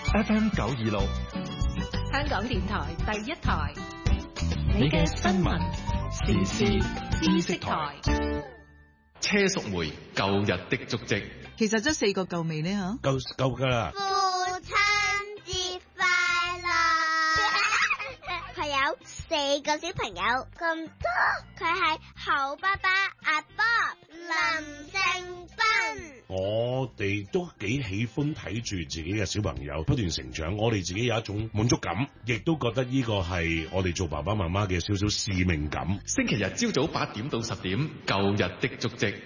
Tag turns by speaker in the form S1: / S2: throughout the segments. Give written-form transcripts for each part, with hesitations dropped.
S1: FM 926，
S2: 香港電台第一台，
S1: 你嘅新聞時事知識台。車淑梅舊日的足跡，
S3: 其實真4個夠未呢吓？
S4: 夠㗎啦！
S5: 父親節快樂！佢有4個小朋友咁多，佢係好爸爸阿 Bob 林盛斌。
S4: 我哋都幾喜歡睇住自己嘅小朋友不斷成長，我哋自己有一種滿足感，亦都覺得呢個係我哋做爸爸媽媽嘅少少使命感。
S1: 星期日朝早8點到10點，舊日的足跡。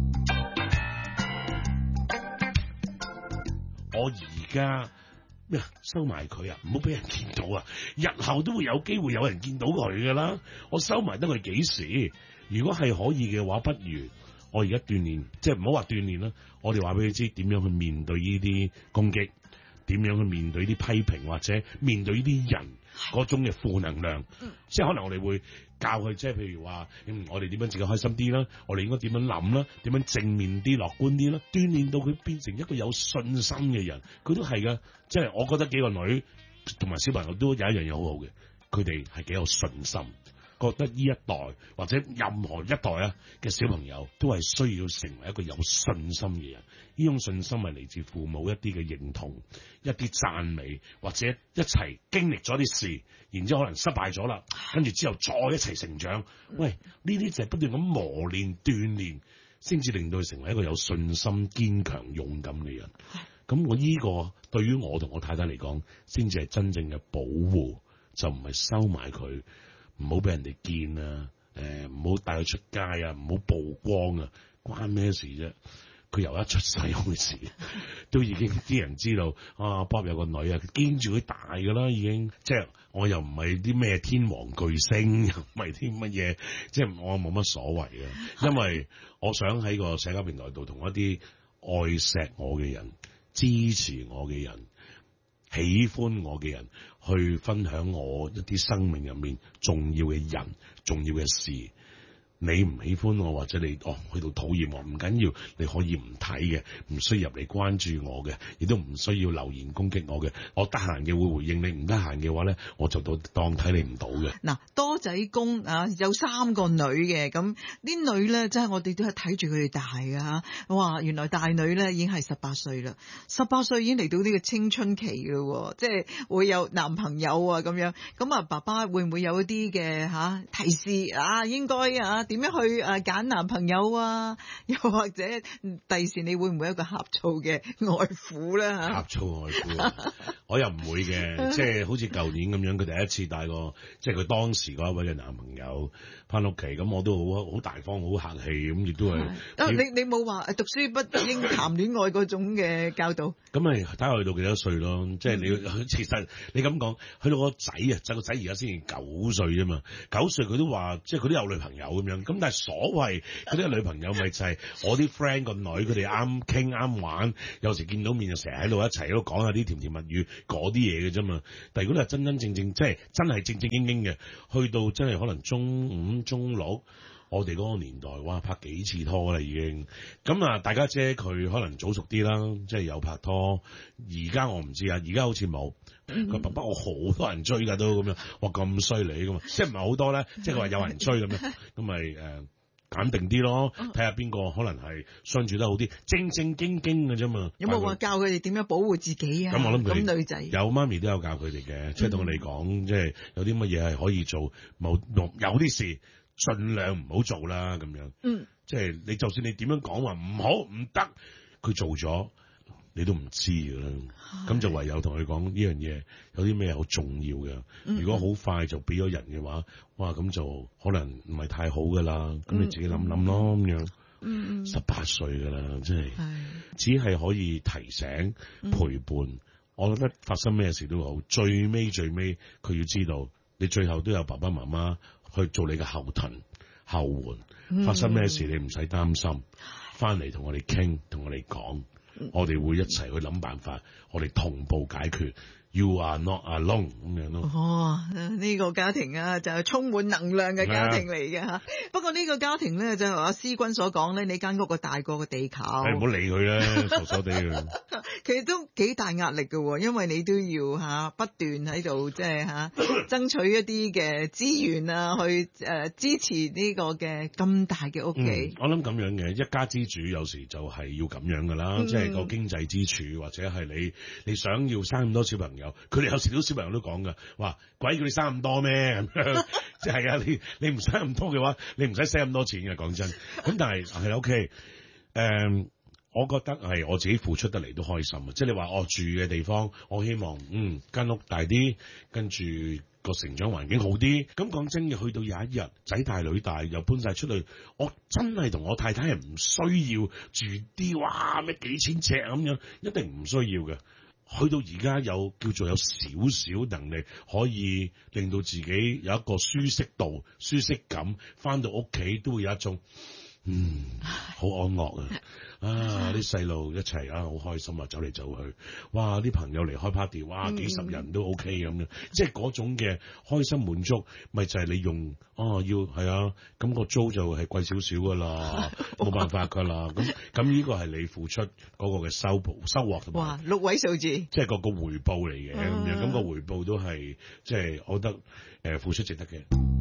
S4: 我而家咩收埋佢啊，唔好俾人見到啊！日後都會有機會有人見到佢噶啦。我收埋得佢幾時？如果係可以嘅話，不如我而家鍛煉，即係唔好話鍛煉啦。我哋話俾你知點樣去面對呢啲攻擊，點樣去面對呢啲批評，或者面對呢啲人嗰種嘅負能量。即係可能我哋會教佢，即係譬如話，我哋點樣自己開心啲啦，我哋應該點樣諗啦，點樣正面啲、樂觀啲啦，鍛煉到佢變成一個有信心嘅人。佢都係噶，即係我覺得幾個女同埋小朋友都有一樣嘢好好嘅，佢哋係幾有信心。覺得呢一代或者任何一代啊嘅小朋友都係需要成為一個有信心嘅人。呢種信心係嚟自父母一啲嘅認同、一啲讚美，或者一齊經歷咗啲事，然之後可能失敗咗啦，跟住之後再一齊成長。喂，呢啲就係不斷咁磨練、鍛煉，先至令到佢成為一個有信心、堅強、勇敢嘅人。咁我呢個對於我同我太太嚟講，先至係真正嘅保護，就唔係收埋佢。唔好俾人哋見啊！唔好帶佢出街啊！唔好曝光啊！關咩事啫？佢由一出世開始，都已經啲人知道啊 ，Bob 有個女啊，佢見住佢大噶啦，已經。即係我又唔係啲咩天王巨星，又唔係啲乜嘢，即係我冇乜所謂啊。因為我想喺個社交平台度同一啲愛錫我嘅人、支持我嘅人、喜歡我嘅人去分享我一啲生命入面重要嘅人、重要嘅事。你唔喜歡我或者你去到討厭我唔緊要，你可以唔睇嘅，唔需要入嚟關注我嘅，亦都唔需要留言攻擊我嘅。我得閒嘅會回應你，唔得閒嘅話咧，我就當睇你唔到嘅。
S3: 嗱，多仔公啊，有3個女嘅，咁啲女咧，真係我哋都係睇住佢哋大㗎吓。哇，原來大女咧已經係18歲啦，18歲已經嚟到呢個青春期咯，即係會有男朋友啊咁樣。咁啊，爸爸會唔會有一啲嘅提示啊？應該點樣去揀男朋友啊？又或者第時你會唔會有一個呷醋嘅外父咧吓？
S4: 呷醋外父，我又唔會嘅，即係好似舊年咁樣，佢第一次帶個即係佢當時嗰一位嘅男朋友翻屋企，咁我都好大方，好客氣，咁亦都係。
S3: 你冇話讀書不應談戀愛嗰種嘅教導？
S4: 咁咪睇下去到幾多歲咯？即係你其實你咁講，去到個仔啊，就個仔而家先至9歲啫嘛，9歲佢都話，即係佢都有女朋友咁樣。咁但係所謂嗰啲女朋友咪就係我啲 friend 個女，佢哋啱傾啱玩，有時見到面就成日喺度一齊喺度講下啲甜言蜜語嗰啲嘢嘅啫嘛。但係如果你係真真正正即係真係正正經經嘅，去到真係可能中5、中6，我哋嗰個年代，哇，拍幾次拖啦已經。咁啊，大家姐佢可能早熟啲啦，即係有拍拖。而家我唔知啊，而家好似冇。佢爸爸我好多人追㗎都咁樣，哇咁犀利㗎嘛，即係唔係好多咧，即係佢話有人追咁樣，咁咪揀定啲咯，睇下邊個可能係相處得好啲，正正經經嘅啫嘛。有冇
S3: 話教佢哋點樣保護自己啊？
S4: 咁我諗佢
S3: 女仔
S4: 有媽咪都有教佢哋嘅，即係同佢哋講，即係有啲乜嘢係可以做，有啲事盡量唔好做啦咁樣。即係你就算你點樣講話唔好唔得，佢做咗。你都唔知㗎啦，咁就唯有同佢講呢樣嘢有啲咩好重要嘅。如果好快就俾咗人嘅話，哇咁就可能唔係太好㗎啦。咁你自己諗諗咯咁樣。18歲㗎啦，真係只係可以提醒陪伴。我覺得發生咩事都好，最尾佢要知道，你最後都有爸爸媽媽去做你嘅後盾後援。發生咩事你唔使擔心，翻嚟同我哋傾，同我哋講。我哋會一齊去諗辦法，我哋同步解決。 You are not alone 咁樣咯。
S3: 哦，呢個家庭啊，就係充滿能量嘅家庭嚟嘅嚇。不過呢個家庭咧，就係阿思君所講咧，你間屋個大過個地球。
S4: 唔好理佢啦，傻傻地嘅。
S3: 其實都幾大壓力嘅喎，因為你都要不斷喺度即係爭取一啲嘅資源啊，去支持呢個嘅咁大嘅屋企。
S4: 我諗咁樣嘅一家之主有時就係要咁樣噶啦，即係個經濟支柱或者係你想要生咁多小朋友，佢哋有時啲小朋友都講噶，話鬼叫你生咁多咩咁樣，即係啊你唔生咁多嘅話，你唔使使咁多錢嘅，講真。咁但係 OK，我覺得係我自己付出得嚟都開心啊！即係你話我住嘅地方，我希望間屋大啲，跟住個成長環境好啲。咁講真嘅，去到有一日仔大女大又搬晒出去，我真係同我太太係唔需要住啲哇咩幾千尺咁樣，一定唔需要嘅。去到而家有叫做有少少能力，可以令到自己有一個舒適度、舒適感，返到屋企都會有一種好安樂啊！啲細路一齊好開心啊，走嚟走去，哇！啲朋友嚟開 party， 哇！幾十人都 OK 咁樣，即係嗰種嘅開心滿足，咪就係你用要係啊，咁個租就係貴少少噶啦，冇辦法噶啦，咁呢個係你付出嗰個嘅收穫同埋，
S3: 哇！6位數字，
S4: 即係個回報嚟嘅咁樣，咁個回報都係即係我覺得付出值得嘅。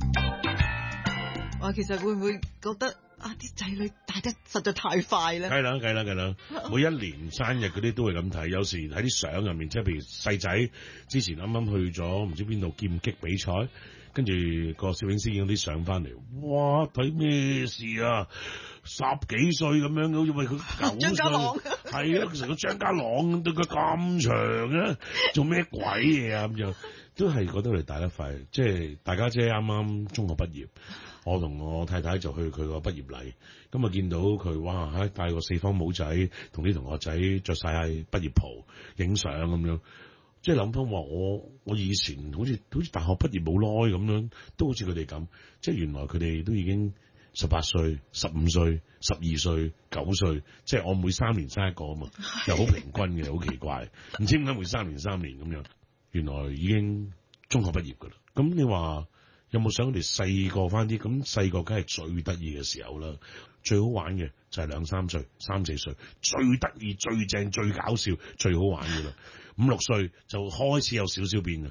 S3: 哇！其實會唔會覺得啲仔女大得實在太快咧？
S4: 梗係啦，每一年生日嗰啲都會咁睇。有時喺啲相入面，即係譬如細仔之前啱啱去咗唔知邊度劍擊比賽，跟住個攝影師影啲相翻嚟，哇！睇咩事啊？10幾歲咁樣，好似喂佢9歲，
S3: 張家朗
S4: 係啊，成個張家朗對佢咁長嘅，做咩鬼嘢啊？咁樣都係覺得佢大得快，即係大家姐啱啱中學畢業。我同我太太就去佢個畢業禮，咁啊見到佢哇戴個4方帽仔，同啲同學仔着晒畢業袍影相咁樣，即係諗翻話我以前好似大學畢業冇耐咁樣，都好似佢哋咁，即係原來佢哋都已經18歲、15歲、12歲、9歲，即係我每3年生一個啊嘛，又好平均嘅，好奇怪，唔知點解會3年咁樣，原來已經中學畢業噶啦，咁你話？有冇想佢哋細個翻啲？咁細個梗係最得意嘅時候啦，最好玩嘅就係2、3歲、3、4歲，最得意、最正、最搞笑、最好玩嘅啦。5、6歲就開始有少少變啦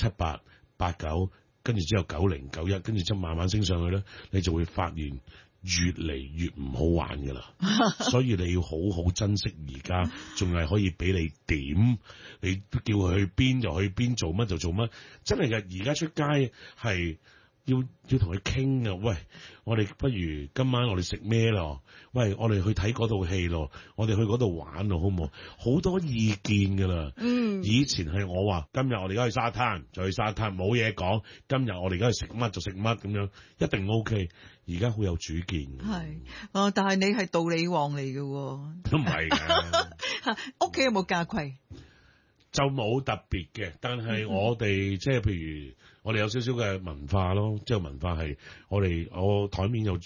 S4: ，7、8、8、9，跟住之後9、0、9、1，跟住之後慢慢升上去咧，你就會發現越嚟越唔好玩噶啦。所以你要好好珍惜而家，仲係可以俾你點，你叫佢去邊就去邊，做乜就做乜，真係嘅。而家出街係要同佢傾啊！喂，我哋不如今晚我哋食咩咯？喂，我哋去睇嗰套戲咯，我哋去嗰度玩咯，好唔好？好多意見噶啦。以前係我話今日我哋而家去沙灘就去沙灘，冇嘢講。今日我哋而家去食乜就食乜咁樣，一定 OK。而家好有主見。係
S3: 但係你係道理王嚟嘅，
S4: 都唔係嘅。
S3: 屋企有冇家規？
S4: 就冇特別嘅，但係我哋即係譬如我哋有少少嘅文化咯，即係文化係我台面有個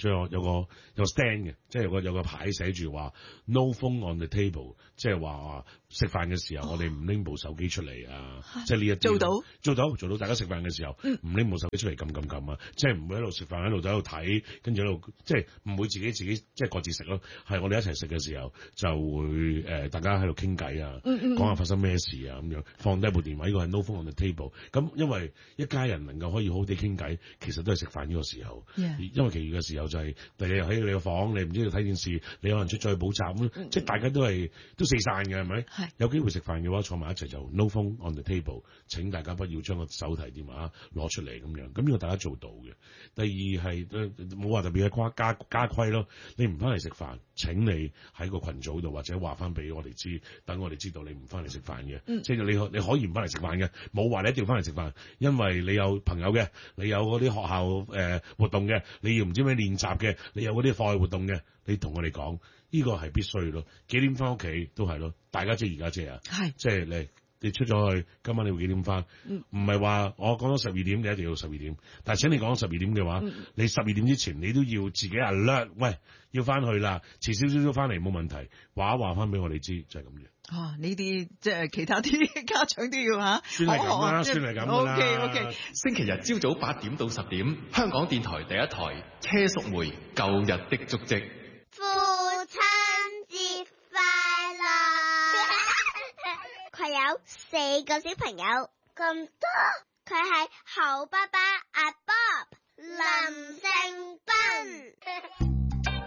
S4: stand 嘅，即係有個牌寫住話 No phone on the table， 即係話食飯嘅時候我哋唔拎部手機出嚟啊，即係呢一啲做到大家食飯嘅時候唔拎部手機出嚟撳啊，即係唔會喺度食飯喺度喺度睇，跟住喺度即係唔會自己即係各自食咯，係我哋一齊食嘅時候就會大家喺度傾偈啊，講下發生咩事啊。咁樣放低部電話，呢個係 no phone on the table。咁因為一家人能夠可以好好地傾偈，其實都係食飯呢個時候。因為其餘嘅時候就係第日喺你個房，你唔知道睇電視，你可能出咗去補習咁，即係大家都四散嘅，係咪？有機會食飯嘅話，坐埋一齊就 no phone on the table。請大家不要將個手提電話攞出嚟咁樣。咁呢個大家做到嘅。第二係冇話特別嘅家規咯。你唔翻嚟食飯，請你喺個群組度或者話翻俾我哋知，等我哋知道你唔翻嚟食飯嘅。即係你可以唔翻嚟食飯嘅，冇話你一定要翻嚟食飯，因為你有朋友嘅，你有嗰啲學校活動嘅，你要唔知咩練習嘅，你有嗰啲課外活動嘅，你同我哋講，呢個係必須咯。幾點翻屋企都係咯，大家姐而家姐啊，即係你出咗去，今晚你會幾點翻？唔係話我講咗12點，你一定要12點。但係請你講12點嘅話，你12點之前你都要自己 alert，喂，要翻去啦，遲少少翻嚟冇問題，話翻俾我哋知，就係咁樣。
S3: 呢啲即係其他啲家長都要嚇，
S4: 算係咁啦，算係咁噶啦。
S3: OK。
S1: 星期日朝早8點到10點，香港電台第一台車淑梅舊日的足跡。
S5: 父親節快樂！佢有4個小朋友咁多，佢係好爸爸阿 Bob 林盛斌。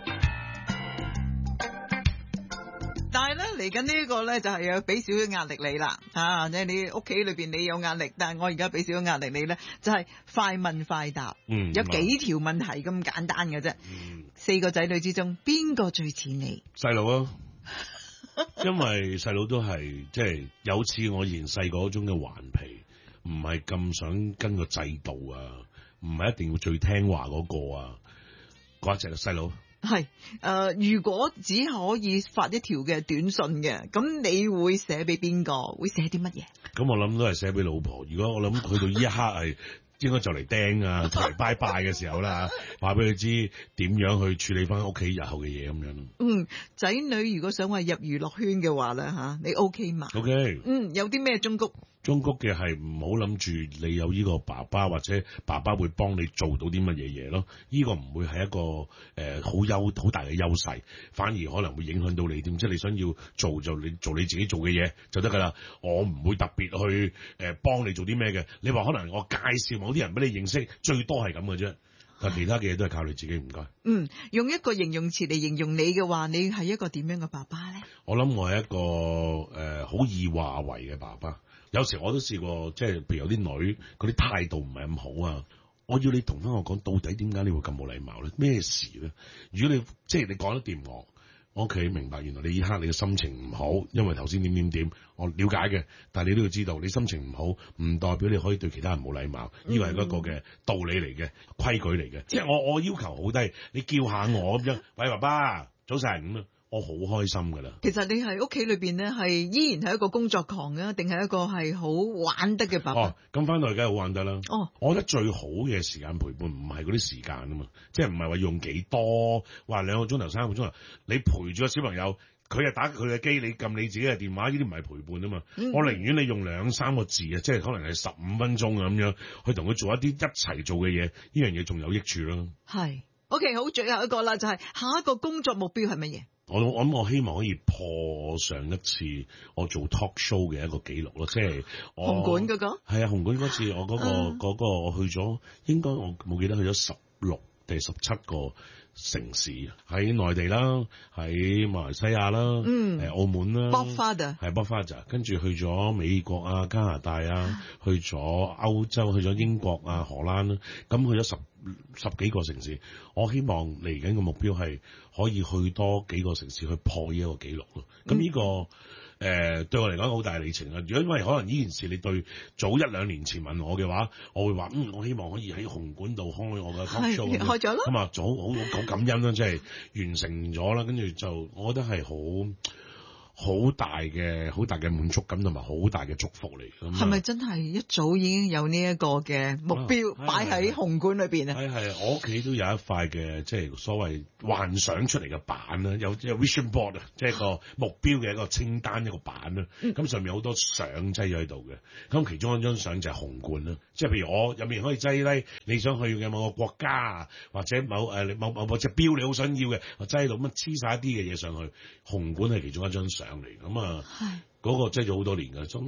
S3: 但係咧嚟緊呢個咧就係有俾少少壓力你啦，即係你屋企裏邊你有壓力，但係我而家俾少少壓力你咧，就係快問快答，有幾條問題咁簡單嘅啫。4個仔女之中邊個最似你？
S4: 細佬啊，因為細佬都係即係有似我以前細個嗰種嘅頑皮，唔係咁想跟個制度啊，唔係一定要最聽話嗰個啊，嗰一隻細佬。
S3: 係如果只可以發一條嘅短信嘅，咁你會寫俾邊個？會寫啲乜嘢？
S4: 咁我諗都係寫俾老婆。如果我諗去到呢一刻係應該就嚟釘啊，同嚟拜拜嘅時候啦，話俾佢知點樣去處理翻屋企日後嘅嘢咁樣。
S3: 仔女如果想話入娛樂圈嘅話咧你 OK 嘛
S4: ？OK。
S3: 有啲咩忠告？
S4: 忠告嘅係唔好諗住你有呢個爸爸或者爸爸會幫你做到啲乜嘢嘢咯，呢個唔會係一個好大嘅優勢，反而可能會影響到你點，即係你想要做就你做你自己做嘅嘢就得㗎啦。我唔會特別去幫你做啲咩嘅。你話可能我介紹某啲人俾你認識，最多係咁嘅啫。但其他嘅嘢都係靠你自己，唔該。
S3: 用一個形容詞嚟形容你嘅話，你係一個點樣嘅爸爸咧？
S4: 我諗我係一個好易話為嘅爸爸。有時我都試過，即係譬如有啲女嗰啲態度唔係咁好啊，我要你同翻我講，到底點解你會咁冇禮貌咧？咩事咧？如果你即係你講得掂我，OK，明白。原來你依刻你嘅心情唔好，因為頭先點，我了解嘅。但係你都要知道，你心情唔好唔代表你可以對其他人冇禮貌，呢個係一個嘅道理嚟嘅，規矩嚟嘅。即係我要求好低，你叫下我咁樣，喂爸爸，早晨咁啊。我好開心噶啦！
S3: 其實你係屋企裏邊咧，係依然係一個工作狂啊，定係一個係好玩得嘅爸爸？
S4: 咁翻到嚟梗係好玩得啦！我覺得最好嘅時間陪伴唔係嗰啲時間啊嘛，即係唔係話用幾多，話2個鐘頭、3個鐘頭，你陪住個小朋友，佢又打佢嘅機，你撳你自己嘅電話，呢啲唔係陪伴啊嘛。我寧願你用2-3個字啊，即係可能係15分鐘咁樣去同佢做一啲一齊做嘅嘢，呢樣嘢仲有益處咯。
S3: 係 OK， 好，最後一個啦，就係下一個工作目標係乜嘢？
S4: 我希望可以破上一次我做 talk show 嘅一個紀錄咯，即係
S3: 紅館嗰個係
S4: 紅館嗰次我嗰個我去咗，應該我冇記得去咗16定17個城市，喺內地啦，喺馬來西亞啦，澳門啦
S3: Bob Father，
S4: 跟住去咗美國啊、加拿大啊，去咗歐洲，去咗英國啊、荷蘭啦，咁去咗十幾個城市。我希望嚟緊嘅目標係可以去多幾個城市去破呢一個紀錄咯。咁呢個對我嚟講好大里程啊！如果因為可能呢件事你對早1-2年前問我嘅話，我會話我希望可以喺紅館度開我嘅 talk show，
S3: 開咗啦。
S4: 咁啊，好感恩啦，即係完成咗啦，跟住就我覺得係好大嘅滿足感同埋好大嘅祝福嚟。咁係
S3: 咪真係一早已經有呢一個嘅目標擺喺紅館裏邊啊？
S4: 係，我屋企都有一塊嘅即係所謂幻想出嚟嘅板啦，有 vision board 啊，即係個目標嘅一個清單一個板啦。咁上面好多相擠咗喺度嘅，咁其中一張相就係紅館啦。即係譬如我入面可以擠低你想去嘅某個國家啊，或者某隻錶你好想要嘅，我擠喺度咁黐晒一啲嘅嘢上去。紅館係其中一張相嚟，咁啊，嗰個擠咗好多年㗎，從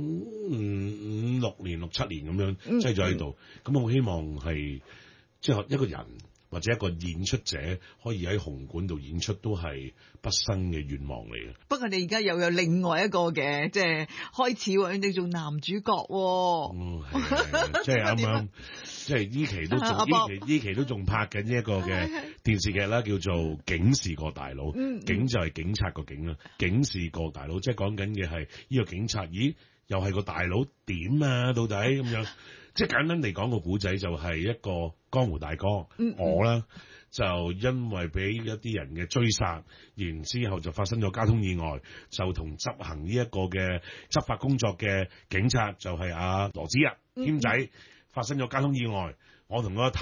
S4: 5-6年、6-7年咁樣擠咗喺度。咁我希望係即係一個人或者一個演出者可以喺紅館度演出，都係畢生嘅願望嚟嘅。不過
S3: 你而家又有另外一個嘅，即係開始喎，你做男主角喎。
S4: 即係啱啱，即係呢期都仲拍緊呢一個嘅電視劇啦，叫做《警視個大佬》。警就係警察個警啦，警視個大佬，即係講緊嘅係呢個警察，咦，又係個大佬點啊？到底咁樣？即係簡單嚟講，個古仔就係一個江湖大哥，我啦就因為俾一啲人嘅追殺，然之後就發生咗交通意外，就同執行呢一個嘅執法工作嘅警察就係阿羅子啊謙仔發生咗交通意外，我同佢個頭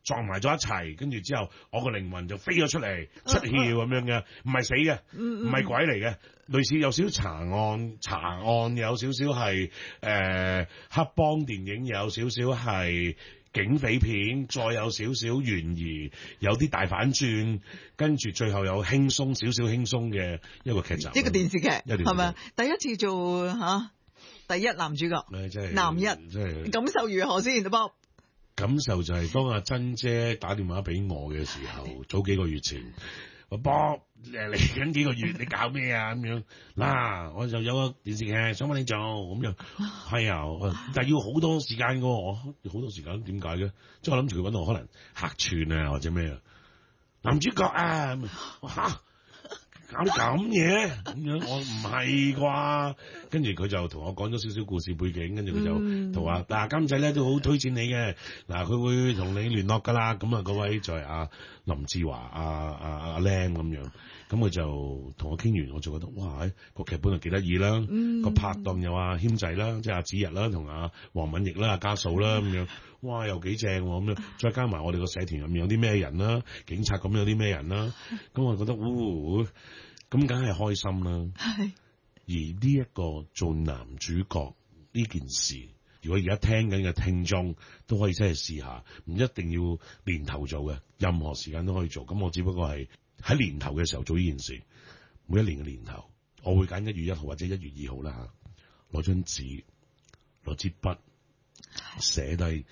S4: 撞埋咗一齊，跟住之後我個靈魂就飛咗出嚟出竅咁樣嘅，唔係死嘅，唔係鬼嚟嘅，類似有少少查案有少少係黑幫電影，有少少係警匪片，再有少少懸疑，有啲大反轉，跟住最後有輕鬆少少輕鬆嘅一個劇集，
S3: 一個電視劇係咪？第一次做第一男主角，男一，
S4: 真係
S3: 感受如何先？Bob
S4: 感受就係當阿珍姐打電話俾我嘅時候，早幾個月前，我Bob嚟緊幾個月，你搞咩啊？咁樣嗱，我就有個電視劇想揾你做，咁樣係啊，但係要好多時間噶，我要好多時間，點解嘅？即係我諗住佢揾我可能客串啊，或者咩啊，男主角啊，嚇搞啲咁嘢，咁樣我唔係啩？跟住佢就同我講咗少少故事背景，跟住佢就同話嗱，監仔咧都好推薦你嘅，嗱佢會同你聯絡噶啦。咁啊嗰位就係阿林志華阿 Lam 咁樣，咁佢就同我傾完，我就覺得哇，個劇本就幾得意啦，個拍檔有阿謙仔啦，即係阿子日啦，同阿黃敏奕啦、阿家嫂啦咁樣，哇又幾正喎咁樣，再加埋我哋個社團入面有啲咩人啦，警察咁有啲咩人啦，咁我覺得咁梗係開心啦。係。而呢一個做男主角呢件事，如果而家聽緊嘅聽眾都可以真係試下，唔一定要年頭做嘅，任何時間都可以做。咁我只不過係喺年頭嘅時候做呢件事，每一年嘅年頭，我會揀1月1號或者1月2號啦嚇，攞張紙，攞支筆，寫低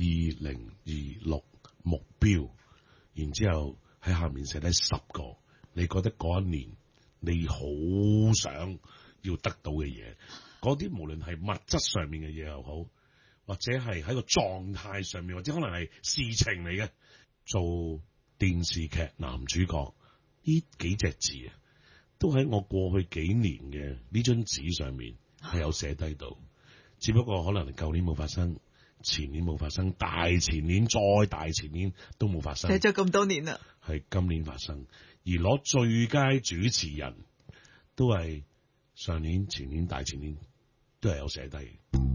S4: 2026目標，然之後喺下面寫低10個，你覺得嗰一年你好想要得到嘅嘢，嗰啲無論係物質上面嘅嘢又好，或者係喺個狀態上面，或者可能係事情嚟嘅，做電視劇男主角呢幾隻字啊，都喺我過去幾年嘅呢張紙上面係有寫低到，只不過可能舊年冇發生，前年冇發生，大前年再大前年都冇發生，
S3: 寫咗咁多年啦，
S4: 係今年發生。而攞最佳主持人都係上年、前年、大前年都係有寫低，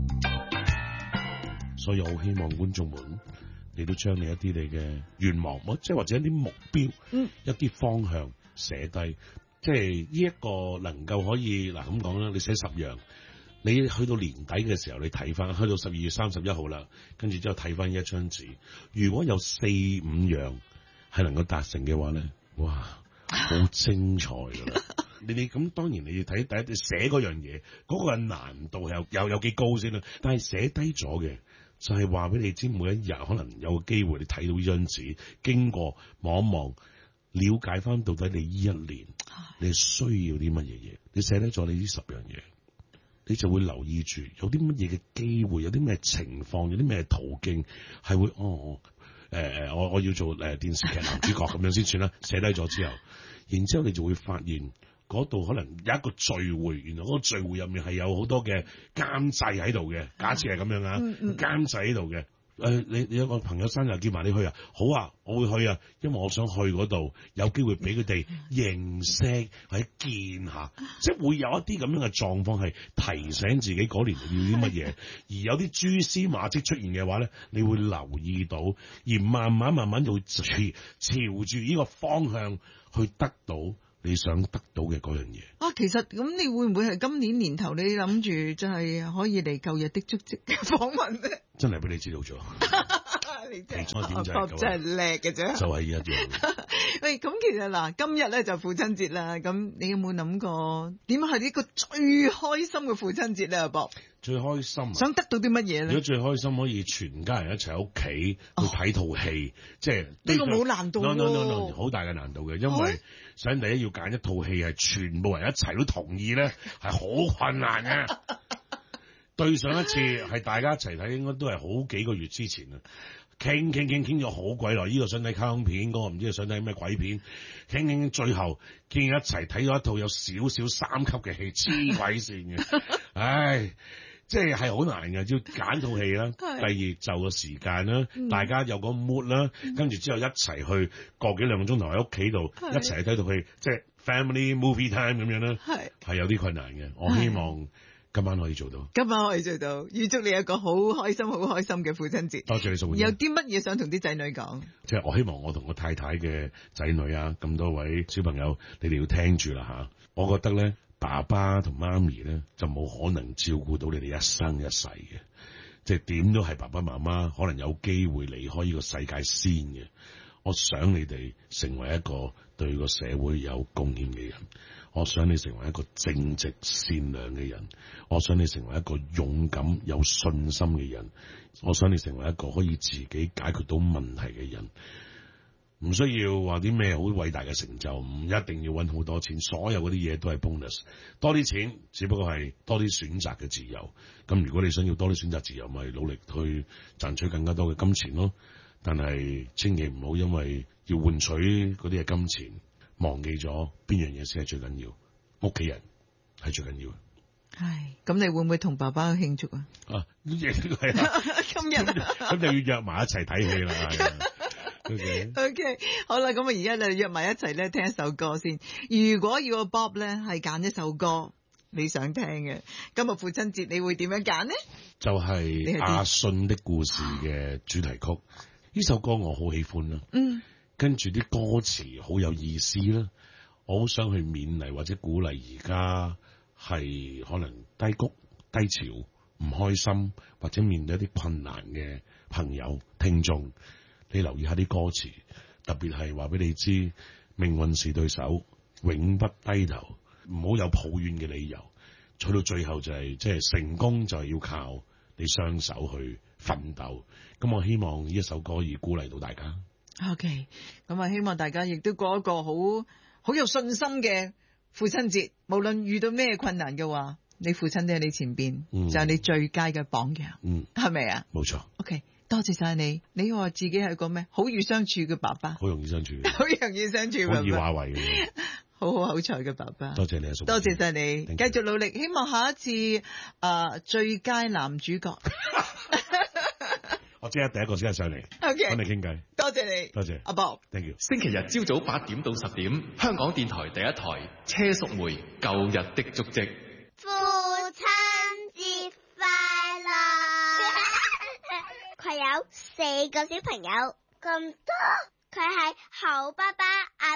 S4: 所以我好希望觀眾們，你都將你一啲你嘅願望，即係或者一啲目標，一啲方向寫低，即係呢一個能夠可以嗱咁講啦，你寫10樣，你去到年底嘅時候，你睇翻，去到12月31號啦，跟住之後睇翻一張紙，如果有4-5樣係能夠達成嘅話咧，哇！好精彩噶啦！你咁當然你要睇第一，你寫嗰樣嘢嗰個難度係有幾高先啦。但係寫低咗嘅就係話俾你知，每一日可能有個機會你睇到呢張紙，經過望一望，了解翻到底你呢一年你需要啲乜嘢嘢。你寫低咗你呢10樣嘢，你就會留意住有啲乜嘢嘅機會，有啲咩情況，有啲咩途徑係會我要做電視劇男主角咁樣先算啦。寫低咗之後，然之後你就會發現嗰度可能有一個聚會，原來嗰個聚會入面係有好多嘅監製喺度嘅。假設係咁樣啊，監製喺度嘅。你有個朋友生日叫埋你去啊？好啊，我會去啊，因為我想去嗰度，有機會俾佢哋認識或者見下，即係會有一啲咁樣嘅狀況係提醒自己嗰年要啲乜嘢，而有啲蛛絲馬跡出現嘅話咧，你會留意到，而慢慢就會朝住呢個方向去得到你想得到嘅嗰樣嘢。
S3: 其實咁你會唔會係今年年頭你諗住就係可以嚟舊日的足跡嘅訪問咧？
S4: 真係俾你知道咗。其初點就係咁，
S3: 真係叻嘅啫，
S4: 就係一樣。
S3: 喂，咁其實嗱，今日咧就父親節啦，咁你有冇諗過點係呢個最開心嘅父親節咧？阿博
S4: 最開心，
S3: 想得到啲乜嘢咧？
S4: 如果最開心可以全家人一齊喺屋企去睇套戲，即係
S3: 呢個冇難度。
S4: No，好大嘅難度嘅，因為首先第一要揀一套戲係全部人一齊都同意咧，係好困難嘅。對上一次係大家一齊睇，應該都係好幾個月之前啊，傾咗好鬼耐，呢個想睇卡通片，嗰個唔知想睇咩鬼片，傾最後見一齊睇咗一套有少少3級嘅戲，黐鬼線嘅，唉，即係好難嘅，要揀套戲啦。第二就個時間啦，大家有個 mood 啦，跟住之後一齊去個幾兩個鐘頭喺屋企度一齊去睇套戲，即係 family movie time 咁樣啦，係有啲困難嘅。我希望今晚可以做到。
S3: 今晚可以做到，預祝你有個好開心嘅父親節。
S4: 多謝你送。
S3: 有啲乜嘢想同啲仔女講？
S4: 即係我希望我同我太太嘅仔女啊，咁多位小朋友，你哋要聽住啦吓。我覺得咧，爸爸同媽咪咧就冇可能照顧到你哋一生一世嘅，即係點都係爸爸媽媽可能有機會離開呢個世界先嘅。我想你哋成為一個對個社會有貢獻嘅人，我想你成為一個正直善良嘅人，我想你成為一個勇敢有信心嘅人，我想你成為一個可以自己解決到問題嘅人。唔需要話啲咩好偉大嘅成就，唔一定要搵好多錢，所有嗰啲嘢都係 bonus。多啲錢只不過係多啲選擇嘅自由。咁如果你想要多啲選擇自由，咪努力去賺取更加多嘅金錢咯。但係千祈唔好因為要換取嗰啲嘅金錢，忘記咗邊樣嘢先係最緊要。屋企人係最緊要。係，
S3: 咁你會唔會同爸爸去慶祝啊？
S4: 係啊，
S3: 今日
S4: 咁就要約埋一齊睇戲啦。
S3: OK， 好啦，咁啊而家就約埋一齊咧聽一首歌先。如果要個 Bob 咧係揀一首歌你想聽嘅，今日父親節你會點樣揀呢？
S4: 就係阿信的故事嘅主題曲。呢首歌我好喜歡啦，跟住啲歌詞好有意思啦，我好想去勉勵或者鼓勵而家係可能低谷、低潮、唔開心或者面對一啲困難嘅朋友聽眾，你留意下啲歌詞，特別係話俾你知，命運是對手，永不低頭，唔好有抱怨嘅理由，去到最後就係即係成功就係要靠你雙手去奮鬥。咁我希望呢一首歌可以鼓勵到大家。
S3: OK， 咁啊希望大家亦都過一個好有信心嘅父親節。無論遇到咩困難嘅話，你父親都喺你前邊，就係你最佳嘅榜樣。係咪啊？
S4: 冇錯。
S3: OK， 多謝晒你。你話自己係個咩？好易相處嘅爸爸。
S4: 好容易相處。
S3: 好容易相處。
S4: 好易話為嘅。
S3: 好好彩嘅爸爸。
S4: 多謝你啊，叔。
S3: 多謝晒你，繼續努力。希望下一次最佳男主角。
S4: 我即刻第一個先上嚟，揾你傾偈。
S3: 多謝你，
S4: 多謝
S3: 阿 Bob。
S4: Thank you。
S1: 星期日朝早8點到10點，香港電台第一台車淑梅舊日的足跡。
S5: 父親節快樂！佢有4個小朋友咁多，佢係好爸爸。